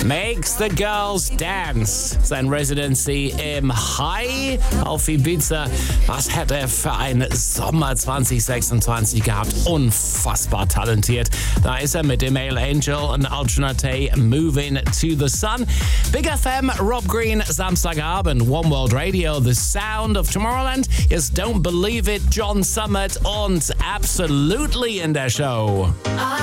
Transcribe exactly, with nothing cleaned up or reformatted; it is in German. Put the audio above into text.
Makes the Girls Dance. Sein Residency im High auf Ibiza. Was hat er für ein Sommer zwanzig sechsundzwanzig gehabt? Unfassbar talentiert. Da ist er mit dem Male Angel und Alternate Moving to the Sun. Big F M, Rob Green, Samstagabend, One World Radio, The Sound of Tomorrowland. Yes, Don't Believe It, John Summit und Absolutely in der Show.